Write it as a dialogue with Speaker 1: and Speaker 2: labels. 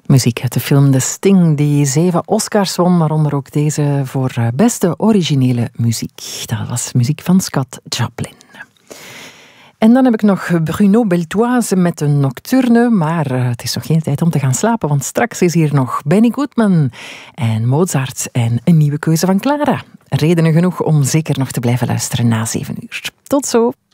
Speaker 1: Muziek uit de film The Sting, die 7 Oscars won, waaronder ook deze voor beste originele muziek. Dat was muziek van Scott Joplin. En dan heb ik nog Bruno Beltoise met een nocturne, maar het is nog geen tijd om te gaan slapen, want straks is hier nog Benny Goodman en Mozart en een nieuwe keuze van Clara. Redenen genoeg om zeker nog te blijven luisteren na 7 uur. Tot zo!